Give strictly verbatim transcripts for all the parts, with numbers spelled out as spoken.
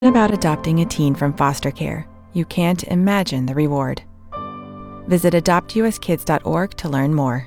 About adopting a teen from foster care. You can't imagine the reward. Visit adopt u s kids dot org to learn more.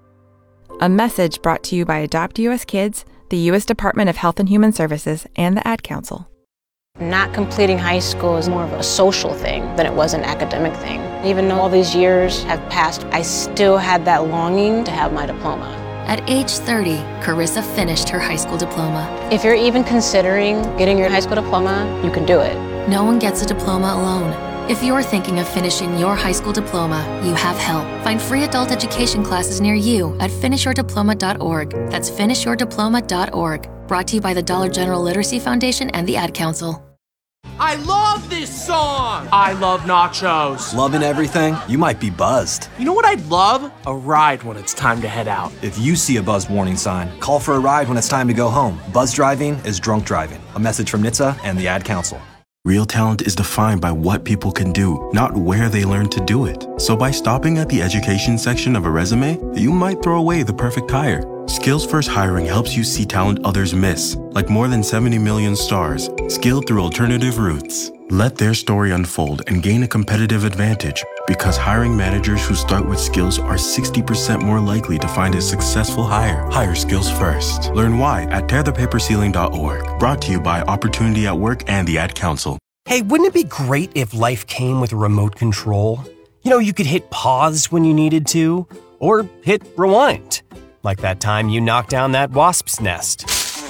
A message brought to you by Adopt U S Kids, the U S Department of Health and Human Services, and the Ad Council. Not completing high school is more of a social thing than it was an academic thing. Even though all these years have passed, I still had that longing to have my diploma. At age thirty, Carissa finished her high school diploma. If you're even considering getting your high school diploma, you can do it. No one gets a diploma alone. If you're thinking of finishing your high school diploma, you have help. Find free adult education classes near you at finish your diploma dot org. That's finish your diploma dot org. Brought to you by the Dollar General Literacy Foundation and the Ad Council. I love this song! I love nachos. Loving everything? You might be buzzed. You know what I'd love? A ride when it's time to head out. If you see a buzz warning sign, call for a ride when it's time to go home. Buzz driving is drunk driving. A message from N H T S A and the Ad Council. Real talent is defined by what people can do, not where they learn to do it. So by stopping at the education section of a resume, you might throw away the perfect hire. Skills First Hiring helps you see talent others miss, like more than seventy million stars, skilled through alternative routes. Let their story unfold and gain a competitive advantage, because hiring managers who start with skills are sixty percent more likely to find a successful hire. Hire skills first. Learn why at tear the paper ceiling dot org. Brought to you by Opportunity at Work and the Ad Council. Hey, wouldn't it be great if life came with a remote control? You know, you could hit pause when you needed to, or hit rewind. Like that time you knocked down that wasp's nest.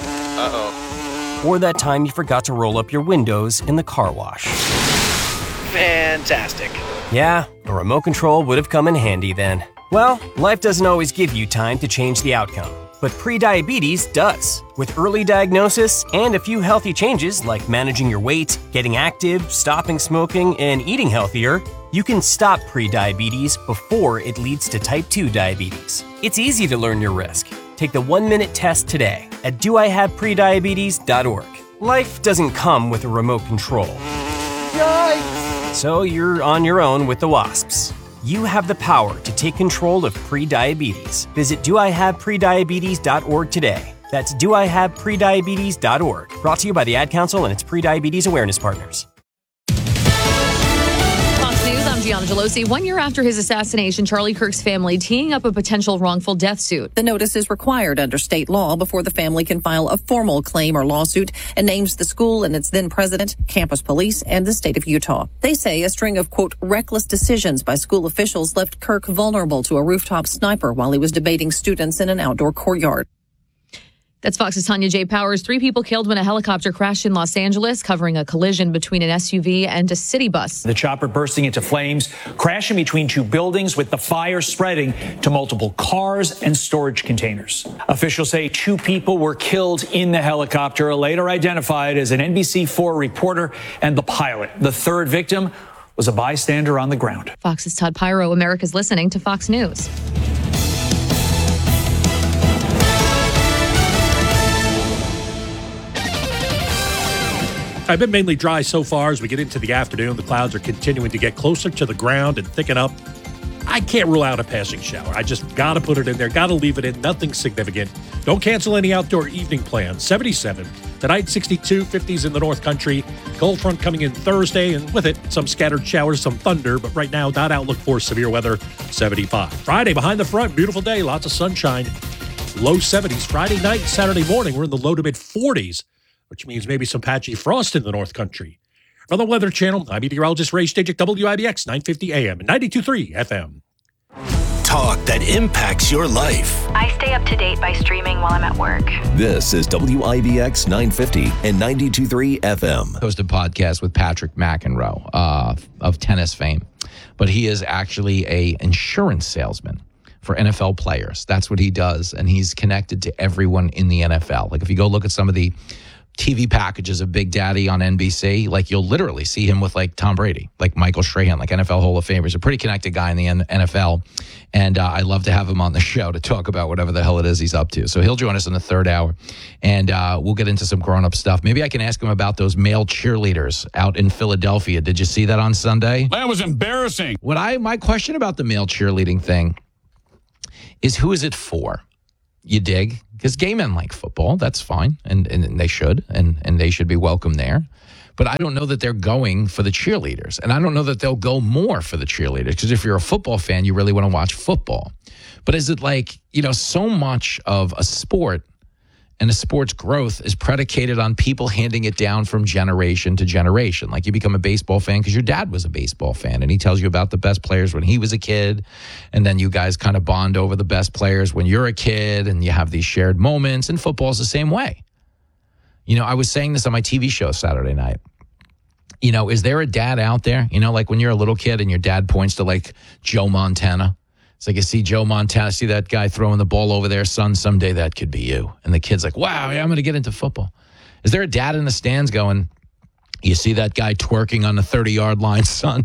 Uh-oh. Or that time you forgot to roll up your windows in the car wash. Fantastic. Yeah, a remote control would have come in handy then. Well, life doesn't always give you time to change the outcome, but prediabetes does. With early diagnosis and a few healthy changes like managing your weight, getting active, stopping smoking, and eating healthier, you can stop prediabetes before it leads to type two diabetes. It's easy to learn your risk. Take the one-minute test today at do I have prediabetes dot org. Life doesn't come with a remote control. Yikes! So you're on your own with the wasps. You have the power to take control of prediabetes. Visit do I have prediabetes dot org today. That's do I have prediabetes dot org. Brought to you by the Ad Council and its prediabetes awareness partners. I'm Gianna Gelosi. One year after his assassination, Charlie Kirk's family teeing up a potential wrongful death suit. The notice is required under state law before the family can file a formal claim or lawsuit and names the school and its then president, campus police, and the state of Utah. They say a string of, quote, reckless decisions by school officials left Kirk vulnerable to a rooftop sniper while he was debating students in an outdoor courtyard. That's Fox's Tanya J. Powers. Three people killed when a helicopter crashed in Los Angeles, covering a collision between an S U V and a city bus. The chopper bursting into flames, crashing between two buildings with the fire spreading to multiple cars and storage containers. Officials say two people were killed in the helicopter, later identified as an N B C four reporter and the pilot. The third victim was a bystander on the ground. Fox's Todd Pyro. America's listening to Fox News. I've been mainly dry so far. As we get into the afternoon, the clouds are continuing to get closer to the ground and thicken up. I can't rule out a passing shower. I just got to put it in there, got to leave it in, nothing significant. Don't cancel any outdoor evening plans. seventy-seven, tonight sixty-two, fifties in the North Country. Cold front coming in Thursday, and with it, some scattered showers, some thunder, but right now, not outlook for severe weather, seventy-five. Friday, behind the front, beautiful day, lots of sunshine, low seventies. Friday night, Saturday morning, we're in the low to mid forties. Which means maybe some patchy frost in the North Country. From the Weather Channel, I'm meteorologist Ray Stejcik, W I B X nine fifty A M and ninety-two point three F M. Talk that impacts your life. I stay up to date by streaming while I'm at work. This is W I B X nine fifty and ninety-two point three F M. Host a podcast with Patrick McEnroe uh, of tennis fame, but he is actually a insurance salesman for N F L players. That's what he does, and he's connected to everyone in the N F L. Like if you go look at some of the T V packages of Big Daddy on N B C, like you'll literally see him with like Tom Brady, like Michael Strahan, like N F L Hall of Famers, a pretty connected guy in the N F L. And uh, I love to have him on the show to talk about whatever the hell it is he's up to. So he'll join us in the third hour, and uh, we'll get into some grown-up stuff. Maybe I can ask him about those male cheerleaders out in Philadelphia. Did you see that on Sunday? That was embarrassing. What I my question about the male cheerleading thing is, who is it for? You dig? Because gay men like football, that's fine, and, and, and they should, and, and they should be welcome there. But I don't know that they're going for the cheerleaders. And I don't know that they'll go more for the cheerleaders. Because if you're a football fan, you really want to watch football. But is it like, you know, so much of a sport and a sport's growth is predicated on people handing it down from generation to generation. Like you become a baseball fan because your dad was a baseball fan and he tells you about the best players when he was a kid. And then you guys kind of bond over the best players when you're a kid and you have these shared moments. And football is the same way. You know, I was saying this on my T V show Saturday night. You know, is there a dad out there, you know, like when you're a little kid and your dad points to like Joe Montana? It's like, you see Joe Montana, see that guy throwing the ball over there, son, someday that could be you. And the kid's like, wow, yeah, I'm going to get into football. Is there a dad in the stands going, you see that guy twerking on the thirty-yard line, son?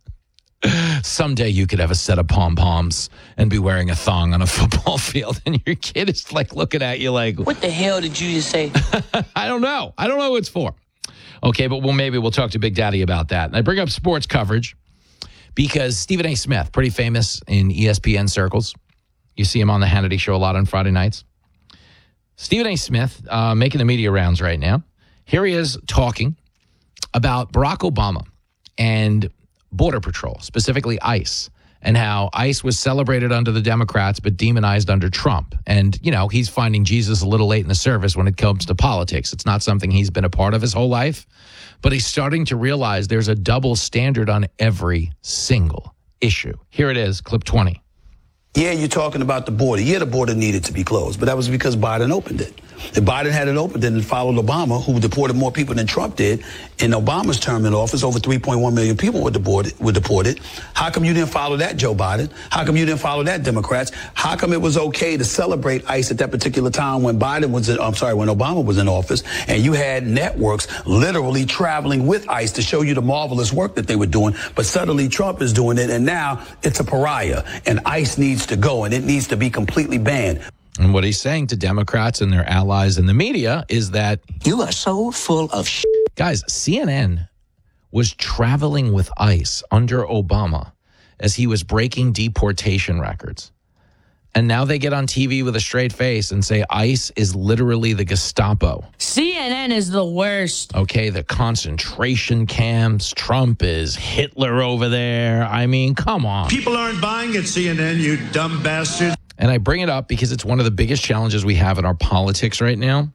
Someday you could have a set of pom-poms and be wearing a thong on a football field. And your kid is like looking at you like, what the hell did you just say? I don't know. I don't know what it's for. Okay, but well, maybe we'll talk to Big Daddy about that. And I bring up sports coverage because Stephen A. Smith, pretty famous in E S P N circles. You see him on the Hannity Show a lot on Friday nights. Stephen A. Smith, uh, making the media rounds right now. Here he is talking about Barack Obama and Border Patrol, specifically ICE, and how ICE was celebrated under the Democrats but demonized under Trump. And, you know, he's finding Jesus a little late in the service when it comes to politics. It's not something he's been a part of his whole life, but he's starting to realize there's a double standard on every single issue. Here it is, clip twenty. Yeah, you're talking about the border. Yeah, the border needed to be closed, but that was because Biden opened it. If Biden had it opened and followed Obama, who deported more people than Trump did, in Obama's term in office, over three point one million people were deported, were deported. How come you didn't follow that, Joe Biden? How come you didn't follow that, Democrats? How come it was okay to celebrate ICE at that particular time when Biden was in, I'm sorry, when Obama was in office, and you had networks literally traveling with ICE to show you the marvelous work that they were doing, but suddenly Trump is doing it, and now it's a pariah, and ICE needs to go, and it needs to be completely banned. And what he's saying to Democrats and their allies in the media is that you are so full of shit. Guys, C N N was traveling with ICE under Obama as he was breaking deportation records. And now they get on T V with a straight face and say ICE is literally the Gestapo. C N N is the worst. Okay, the concentration camps. Trump is Hitler over there. I mean, come on. People aren't buying it, C N N, you dumb bastards. And I bring it up because it's one of the biggest challenges we have in our politics right now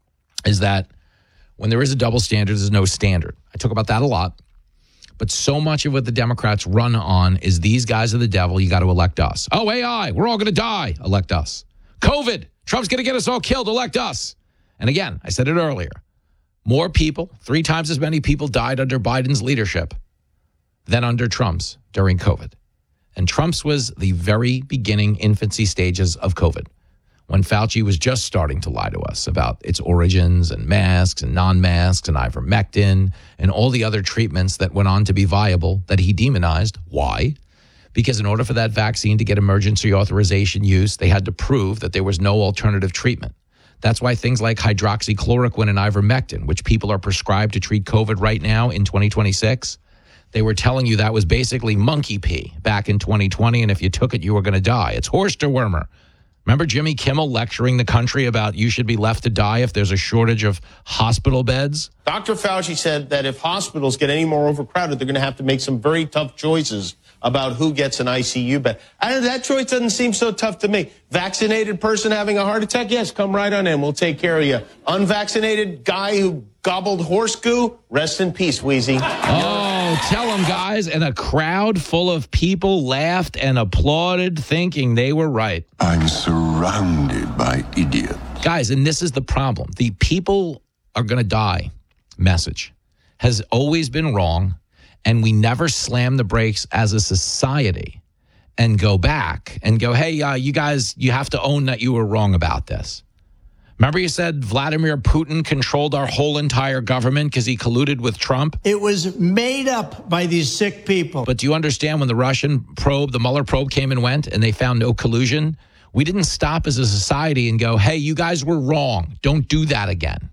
is that when there is a double standard, there's no standard. I talk about that a lot. But so much of what the Democrats run on is these guys are the devil. You got to elect us. Oh, A I, we're all going to die. Elect us. COVID, Trump's going to get us all killed. Elect us. And again, I said it earlier. More people, three times as many people died under Biden's leadership than under Trump's during COVID. And Trump's was the very beginning infancy stages of COVID, when Fauci was just starting to lie to us about its origins and masks and non-masks and ivermectin and all the other treatments that went on to be viable that he demonized. Why? Because in order for that vaccine to get emergency authorization use, they had to prove that there was no alternative treatment. That's why things like hydroxychloroquine and ivermectin, which people are prescribed to treat COVID right now in twenty twenty-six, they were telling you that was basically monkey pee back in twenty twenty, and if you took it, you were going to die. It's horse dewormer. Remember Jimmy Kimmel lecturing the country about you should be left to die if there's a shortage of hospital beds? Doctor Fauci said that if hospitals get any more overcrowded, they're going to have to make some very tough choices about who gets an I C U bed. I, that choice doesn't seem so tough to me. Vaccinated person having a heart attack? Yes, come right on in. We'll take care of you. Unvaccinated guy who gobbled horse goo? Rest in peace, Wheezy. Oh, tell them, guys. And a crowd full of people laughed and applauded, thinking they were right. I'm surrounded by idiots. Guys, and this is the problem. The people are going to die message has always been wrong, and we never slam the brakes as a society and go back and go, hey, uh, you guys, you have to own that you were wrong about this. Remember you said Vladimir Putin controlled our whole entire government because he colluded with Trump? It was made up by these sick people. But do you understand when the Russian probe, the Mueller probe came and went and they found no collusion? We didn't stop as a society and go, hey, you guys were wrong. Don't do that again.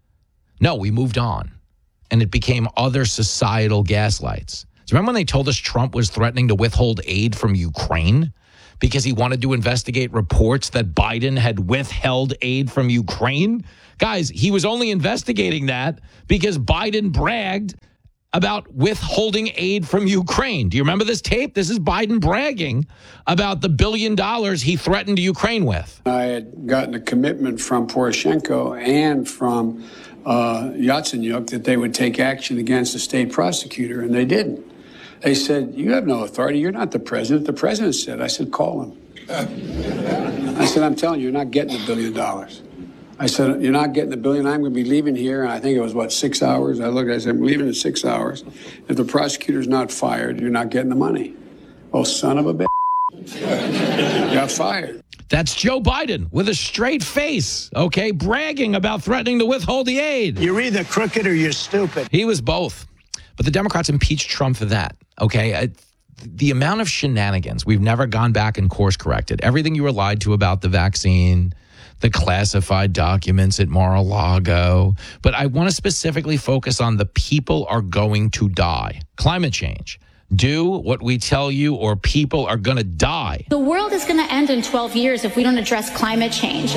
No, we moved on. And it became other societal gaslights. Do you remember when they told us Trump was threatening to withhold aid from Ukraine because he wanted to investigate reports that Biden had withheld aid from Ukraine? Guys, he was only investigating that because Biden bragged about withholding aid from Ukraine. Do you remember this tape? This is Biden bragging about the billion dollars he threatened Ukraine with. I had gotten a commitment from Poroshenko and from uh, Yatsenyuk that they would take action against the state prosecutor, and they didn't. They said, you have no authority. You're not the president. The president said. I said, call him. I said, I'm telling you, you're not getting the billion dollars. I said, you're not getting the billion. I'm going to be leaving here. And I think it was, what, six hours? I looked, I said, I'm leaving in six hours. If the prosecutor's not fired, you're not getting the money. Oh, son of a bitch. Got fired. That's Joe Biden with a straight face, okay, bragging about threatening to withhold the aid. You're either crooked or you're stupid. He was both. But the Democrats impeached Trump for that, okay? I, the amount of shenanigans, we've never gone back and course corrected. Everything you were lied to about the vaccine, the classified documents at Mar-a-Lago. But I want to specifically focus on the people are going to die. Climate change. Do what we tell you or people are going to die. The world is going to end in twelve years if we don't address climate change.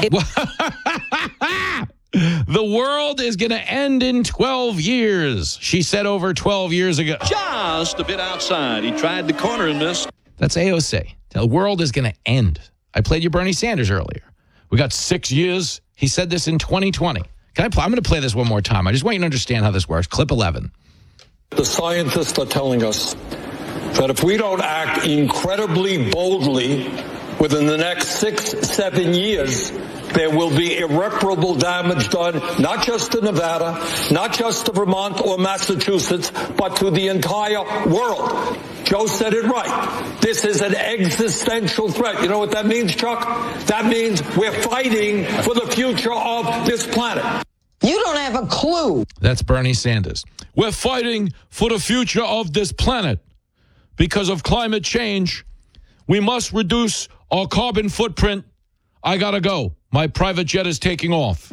The world is going to end in twelve years, she said over twelve years ago. Just a bit outside. He tried the corner and missed. That's A O C. The world is going to end. I played you Bernie Sanders earlier. We got six years. He said this in twenty twenty. Can I play? I'm going to play this one more time. I just want you to understand how this works. Clip eleven. The scientists are telling us that if we don't act incredibly boldly within the next six, seven years, there will be irreparable damage done, not just to Nevada, not just to Vermont or Massachusetts, but to the entire world. Joe said it right. This is an existential threat. You know what that means, Chuck? That means we're fighting for the future of this planet. You don't have a clue. That's Bernie Sanders. We're fighting for the future of this planet. Because of climate change, we must reduce our carbon footprint. I gotta go. My private jet is taking off.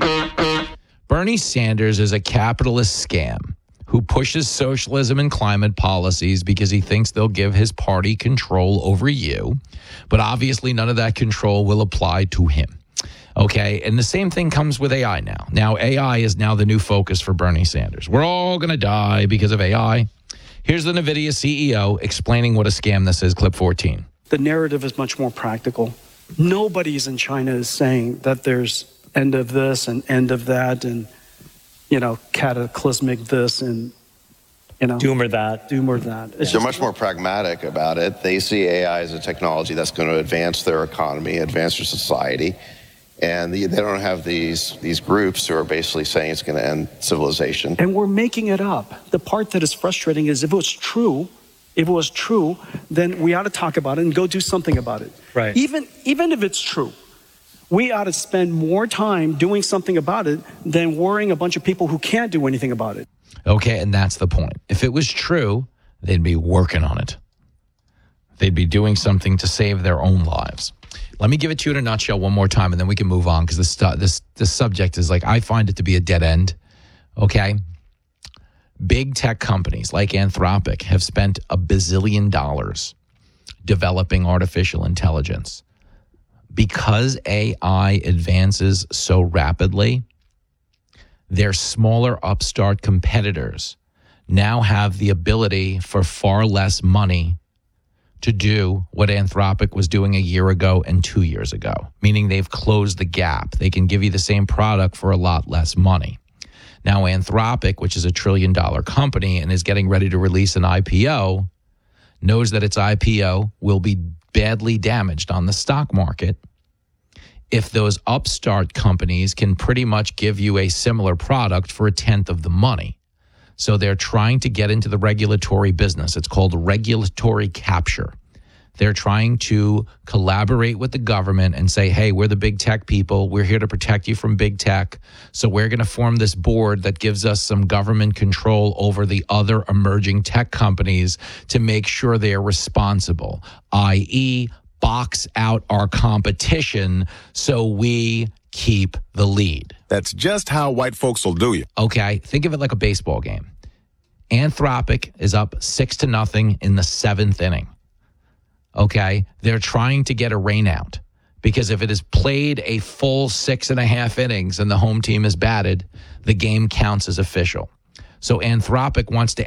Bernie Sanders is a capitalist scam who pushes socialism and climate policies because he thinks they'll give his party control over you. But obviously none of that control will apply to him. Okay, and the same thing comes with A I now. Now, A I is now the new focus for Bernie Sanders. We're all going to die because of A I. Here's the NVIDIA C E O explaining what a scam this is, clip fourteen. The narrative is much more practical. Nobody's in China is saying that there's end of this and end of that and, you know, cataclysmic this and, you know. Doom or that. Doom or that. It's They're much more pragmatic about it. They see A I as a technology that's going to advance their economy, advance their society. And they don't have these these groups who are basically saying it's going to end civilization. And we're making it up. The part that is frustrating is if it was true, if it was true, then we ought to talk about it and go do something about it. Right. Even even if it's true, we ought to spend more time doing something about it than worrying a bunch of people who can't do anything about it. Okay, and that's the point. If it was true, they'd be working on it. They'd be doing something to save their own lives. Let me give it to you in a nutshell one more time, and then we can move on because this, this, this subject is like, I find it to be a dead end, okay? Big tech companies like Anthropic have spent a bazillion dollars developing artificial intelligence. Because A I advances so rapidly, their smaller upstart competitors now have the ability for far less money to do what Anthropic was doing a year ago and two years ago, meaning they've closed the gap. They can give you the same product for a lot less money. Now, Anthropic, which is a trillion dollar company and is getting ready to release an I P O, knows that its I P O will be badly damaged on the stock market if those upstart companies can pretty much give you a similar product for a tenth of the money. So they're trying to get into the regulatory business. It's called regulatory capture. They're trying to collaborate with the government and say, hey, we're the big tech people. We're here to protect you from big tech. So we're going to form this board that gives us some government control over the other emerging tech companies to make sure they're responsible, that is, box out our competition so we keep the lead. That's just how white folks will do you. Okay, think of it like a baseball game. Anthropic is up six to nothing in the seventh inning. okay, they're trying to get a rain out. Because if it is played a full six and a half innings and the home team is batted, the game counts as official. So Anthropic wants to